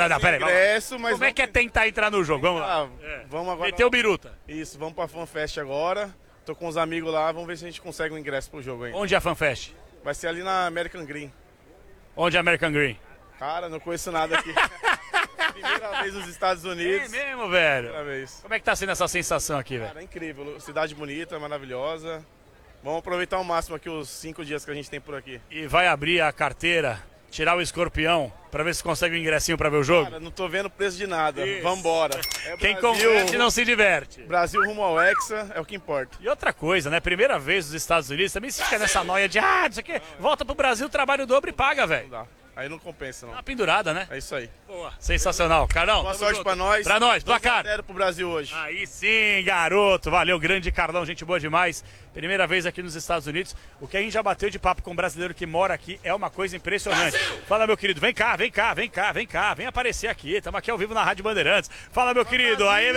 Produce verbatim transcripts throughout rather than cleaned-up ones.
não, não, peraí. ingresso, mas Como é que é tentar entrar no jogo? Vamos lá. Ah, É. Vamos agora. Meteu biruta. Isso, vamos pra FanFest agora. Tô com uns amigos lá, vamos ver se a gente consegue um ingresso pro jogo ainda. Onde é a FanFest? Vai ser ali na American Green. Onde é American Green? Cara, não conheço nada aqui. Primeira vez nos Estados Unidos. É mesmo, velho? Primeira vez. Como é que tá sendo essa sensação aqui, velho? Cara, é incrível. Cidade bonita, maravilhosa. Vamos aproveitar ao máximo aqui os cinco dias que a gente tem por aqui. E vai abrir a carteira, tirar o escorpião, pra ver se consegue um ingressinho pra ver o jogo? Cara, não tô vendo preço de nada. Isso. Vambora. É Quem Brasil, converte não se diverte. Brasil rumo ao Hexa é o que importa. E outra coisa, né? Primeira vez nos Estados Unidos, também se fica nessa noia de, ah, isso aqui, volta pro Brasil, trabalha o dobro e paga, Não velho. dá. Aí não compensa, não. Uma pendurada, né? É isso aí. Boa. Sensacional. Carlão, Boa tamo sorte junto. pra nós. Pra nós, placar. dois a zero pro Brasil hoje. Aí sim, garoto. Valeu, grande Carlão, gente boa demais. Primeira vez aqui nos Estados Unidos. O que a gente já bateu de papo com um brasileiro que mora aqui é uma coisa impressionante. Brasil! Fala, meu querido. Vem cá, vem cá, vem cá, vem cá. Vem aparecer aqui. Estamos aqui ao vivo na Rádio Bandeirantes. Fala, meu querido. Brasil! Aí,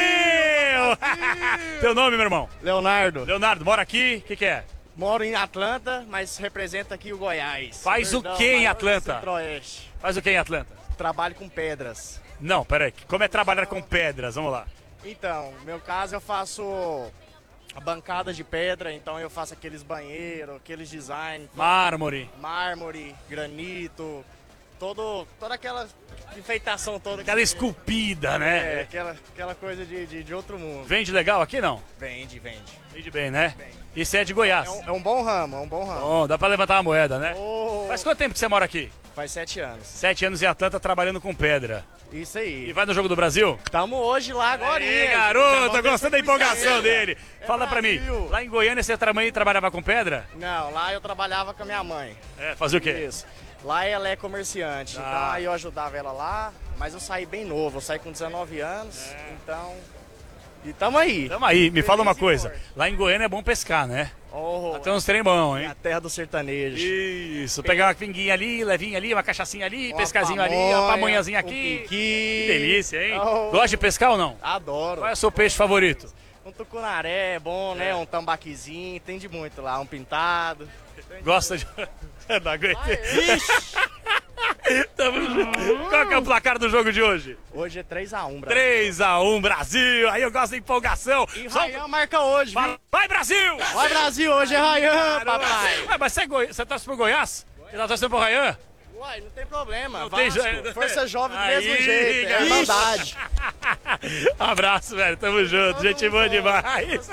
Brasil! Brasil! Teu nome, meu irmão? Leonardo. Leonardo, mora aqui? O que, que é? Moro em Atlanta, mas representa aqui o Goiás. Faz Perdão, o que em maior Atlanta? Centro-Oeste. Faz o que em Atlanta? Trabalho com pedras. Não, peraí. Como é trabalhar com pedras? Vamos lá. Então, no meu caso eu faço a bancada de pedra, então eu faço aqueles banheiros, aqueles design, Mármore. mármore, granito, todo, toda aquela enfeitação toda. Aquela esculpida, É, né? aquela, aquela coisa de, de, de outro mundo. Vende legal aqui, não? Vende, vende. Vende bem, né? Vende. Isso é de Goiás. É um, é um bom ramo, é um bom ramo. Bom, dá pra levantar uma moeda, né? Oh, Faz quanto tempo que você mora aqui? faz sete anos. Sete anos em Atlanta trabalhando com pedra. Isso E aí. vai no Jogo do Brasil? Tamo hoje lá agora. Aí, garoto, tô gostando da empolgação dele. É Fala pra mim, Brasil. lá em Goiânia você também trabalhava com pedra? Não, lá eu trabalhava com a minha mãe. É, fazer o quê? Isso. Lá ela é comerciante, Ah. então aí eu ajudava ela lá, mas eu saí bem novo, eu saí com dezenove anos, então... E tamo aí. Tamo aí, me fala uma Feliz e coisa. forte. Lá em Goiânia é bom pescar, né? Oh, Lá tem uns trem bom, é hein? a terra do sertanejo. Isso, pegar uma pinguinha ali, levinha ali, uma cachaçinha ali, Uma pescazinho ali, pamonha, uma pamonhazinha um aqui. piqui. Que delícia, hein? Oh. Gosta de pescar ou não? Adoro. Qual é o seu peixe favorito? Um tucunaré é bom, né? Um tambaquizinho, tem de muito lá, um pintado. Gosta de... Não aguentei. Tamo junto. Qual que é o placar do jogo de hoje? Hoje é três a um, Brasil. três a um Brasil. Aí eu gosto da empolgação. E Solta- Ryan marca hoje, viu? Fala- Vai, Brasil! Vai, Brasil, hoje é Ryan, papai. Ué, mas você, é Goi... você torce pro Goiás? Você tá torcendo pro Rayan? Uai, não tem problema. Não tem Vasco, jeito. Força jovem do Aí, mesmo jeito, é garoto. irmandade. Abraço, velho. Tamo junto. Gente boa demais.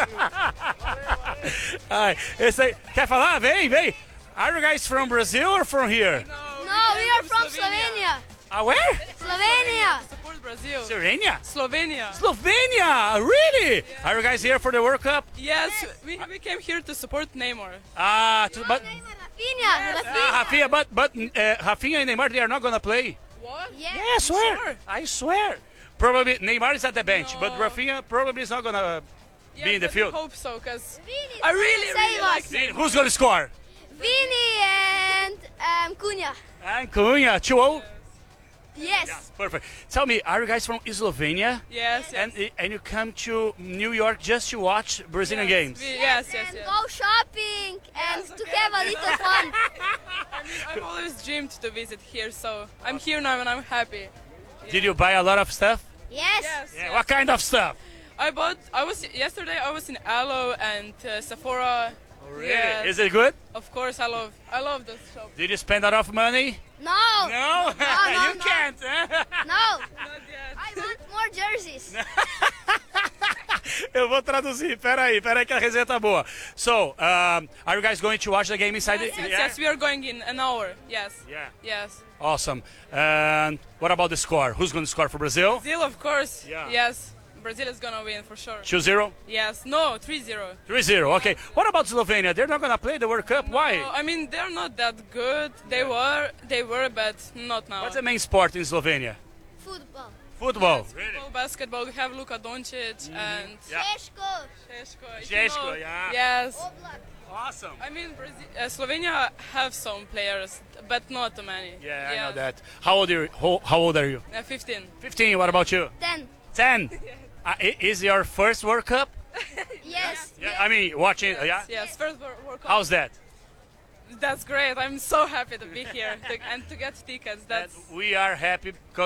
Ai, esse aí. Quer falar? Vem, vem. Are you guys from Brazil or from here? No, we are from Slovenia. Ah, where? Slovenia. Support Brazil. Slovenia? Slovenia. Slovenia! Really? Are you guys here for the World Cup? Yes, we, we came here to support Neymar. Ah, to, but Rafinha, ah, Rafinha. Rafinha, but but uh, Rafinha and Neymar, they are not gonna play. What? Yes. I swear. Sure. I swear. Probably Neymar is at the bench, but No. Rafinha probably is not gonna Yes, be in the but field. We hope so, because Vini, I really, save really us. like Who's gonna score? Vini and um, Cunha. And Cunha, two oh. Yes. Yes, perfect. Tell me, are you guys from Slovenia? Yes, yes. And and you come to New York just to watch Brazilian yes, games? we- yes, yes, And yes. go shopping and Yes, to okay. have a little fun. I mean, I've always dreamed to visit here, so I'm here now and I'm happy. Did you buy a lot of stuff? Yes. Yes. Yeah. yes. What kind of stuff? I bought. I was yesterday. I was in Alo and uh, Sephora. Yes. Is it good? Of course, I love. I love those shops. Did you spend a lot of money? No. No, no, you no. can't. No. Not yet. I want more jerseys. Eu vou traduzir. Pera aí, pera aí que a resenha tá boa. So, um, are you guys going to watch the game inside? Yes, the, yes, yeah? yes, we are going in an hour. Yes. Yeah. Yes. Awesome. And what about the score? Who's going to score for Brazil? Brazil, of course. Yeah. Yes. Brazil is gonna win for sure. two zero? Yes. No, three zero. three zero, okay. What about Slovenia? They're not going to play the World Cup. Why? I mean, they're not that good. They were, they were, but not now. What's the main sport in Slovenia? Football. Football. Football, basketball. We have Luka Doncic and Yeah. Šeško. Šeško. if you Šeško, know. yeah. Yes. Oblak. Awesome. I mean, Brazil, uh, Slovenia have some players, but not too many. Yeah, I Yes. know that. How old are you? How, how old are you? Uh, fifteen. fifteen. What about you? Ten. ten. Uh, i- is your first World Cup? Yes. Yeah, I mean, watching. uh, yeah. Yes, first Wor- World Cup. How's that? That's great. I'm so happy to be here to, and to get tickets. That's We are happy.